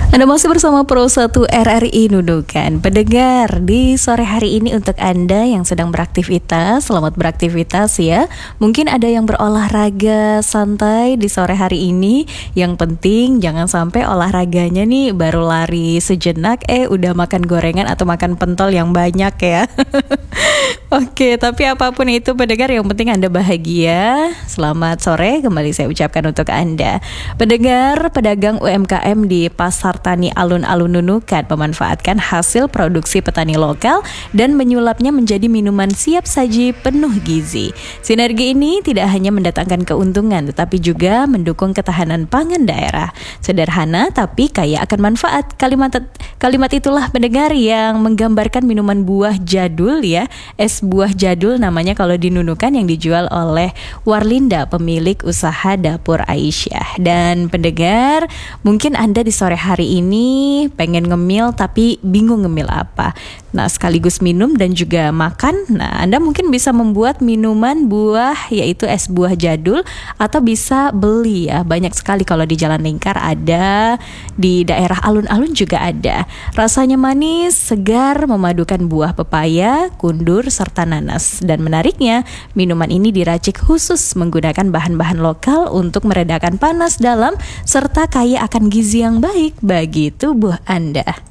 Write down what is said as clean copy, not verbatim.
Anda masih bersama Pro 1 RRI Nunukan. Pendengar, di sore hari ini untuk Anda yang sedang beraktivitas, selamat beraktivitas ya. Mungkin ada yang berolahraga santai di sore hari ini. Yang penting jangan sampai olahraganya nih baru lari sejenak udah makan gorengan atau makan pentol yang banyak ya. Oke, tapi apapun itu pendengar, yang penting Anda bahagia. Selamat sore kembali saya ucapkan untuk Anda. Pendengar, pedagang UMKM di Pasar Tani Alun-Alun Nunukan memanfaatkan hasil produksi petani lokal dan menyulapnya menjadi minuman siap saji penuh gizi. Sinergi ini tidak hanya mendatangkan keuntungan tetapi juga mendukung ketahanan pangan daerah. Sederhana tapi kaya akan manfaat. Kalimat itulah pendengar yang menggambarkan minuman buah jadul ya. Es buah jadul namanya kalau di Nunukan, yang dijual oleh Warlinda, pemilik usaha dapur Aisyah. Dan pendengar, mungkin Anda di sore hari ini pengen ngemil tapi bingung ngemil apa. Nah, sekaligus minum dan juga makan. Nah, Anda mungkin bisa membuat minuman buah, yaitu es buah jadul, atau bisa beli ya. Banyak sekali kalau di Jalan Lingkar ada, di daerah alun-alun juga ada. Rasanya manis, segar, memadukan buah pepaya, kundur, serta nanas. Dan menariknya, minuman ini diracik khusus menggunakan bahan-bahan lokal untuk meredakan panas dalam serta kaya akan gizi yang baik bagi tubuh Anda.